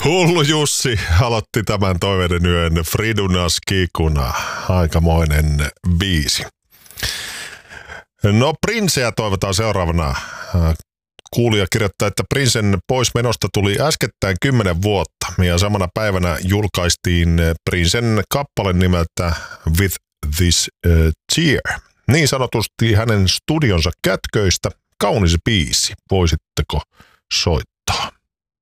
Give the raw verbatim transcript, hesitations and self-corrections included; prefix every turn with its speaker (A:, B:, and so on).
A: Hullu Jussi aloitti tämän toiveiden yön Fridunas Kikuna. Aikamoinen biisi. No Princeä toivotaan seuraavana. Kuulija kirjoittaa, että Princen poismenosta tuli äskettäin kymmenen vuotta ja samana päivänä julkaistiin Princen kappale nimeltä With This uh, Tear. Niin sanotusti hänen studionsa kätköistä kaunis biisi. Voisitteko soittaa?